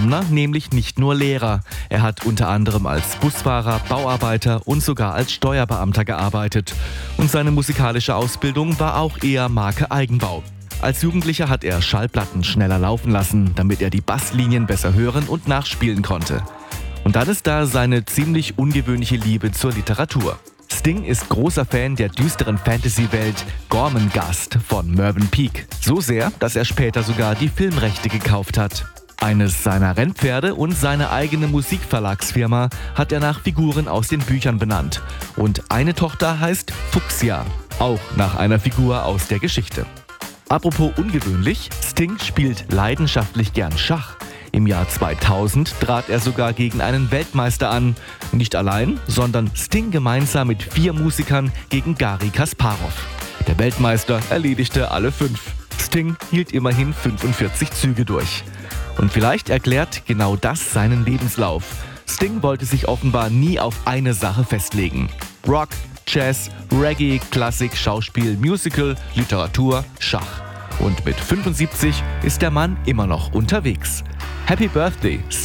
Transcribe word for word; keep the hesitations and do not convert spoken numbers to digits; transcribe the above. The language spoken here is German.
Gaudeamer nämlich nicht nur Lehrer. Er hat unter anderem als Busfahrer, Bauarbeiter und sogar als Steuerbeamter gearbeitet. Und seine musikalische Ausbildung war auch eher Marke Eigenbau. Als Jugendlicher hat er Schallplatten schneller laufen lassen, damit er die Basslinien besser hören und nachspielen konnte. Und dann ist da seine ziemlich ungewöhnliche Liebe zur Literatur. Sting ist großer Fan der düsteren Fantasy-Welt Gormenghast von Mervyn Peake. So sehr, dass er später sogar die Filmrechte gekauft hat. Eines seiner Rennpferde und seine eigene Musikverlagsfirma hat er nach Figuren aus den Büchern benannt. Und eine Tochter heißt Fuchsia, auch nach einer Figur aus der Geschichte. Apropos ungewöhnlich, Sting spielt leidenschaftlich gern Schach. Im Jahr zweitausend trat er sogar gegen einen Weltmeister an. Nicht allein, sondern Sting gemeinsam mit vier Musikern gegen Garry Kasparov. Der Weltmeister erledigte alle fünf. Sting hielt immerhin fünfundvierzig Züge durch. Und vielleicht erklärt genau das seinen Lebenslauf. Sting wollte sich offenbar nie auf eine Sache festlegen. Rock, Jazz, Reggae, Klassik, Schauspiel, Musical, Literatur, Schach. Und mit fünfundsiebzig ist der Mann immer noch unterwegs. Happy Birthday, Sting!